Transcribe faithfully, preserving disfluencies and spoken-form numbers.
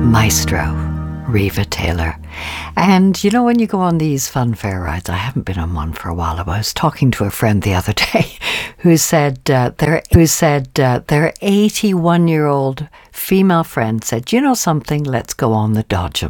maestro, Reva Taylor. And you know, when you go on these fun fair rides, I haven't been on one for a while. I was talking to a friend the other day who said uh, their who said uh, their eighty-one-year-old female friend said, "You know something? Let's go on the Dodgem."